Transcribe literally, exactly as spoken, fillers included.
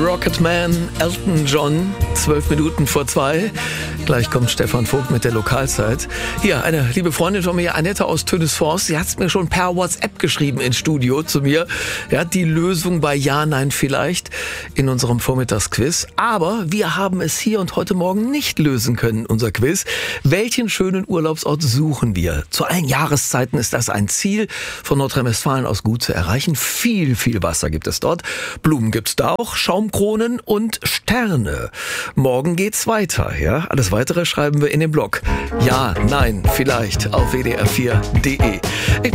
Rocketman, Elton John, zwölf Minuten vor zwei. Gleich kommt Stefan Vogt mit der Lokalzeit. Hier, eine liebe Freundin von mir, Annette aus Tönisforst, sie hat es mir schon per WhatsApp geschrieben ins Studio zu mir. Ja, die Lösung bei Ja, Nein, Vielleicht in unserem Vormittagsquiz. Aber wir haben es hier und heute Morgen nicht lösen können, unser Quiz. Welchen schönen Urlaubsort suchen wir? Zu allen Jahreszeiten ist das ein Ziel, von Nordrhein-Westfalen aus gut zu erreichen. Viel, viel Wasser gibt es dort. Blumen gibt's da auch, Schaumkronen und Sterne. Morgen geht's weiter, ja? Alles Weitere schreiben wir in den Blog. Ja, nein, vielleicht auf w d r vier punkt d e.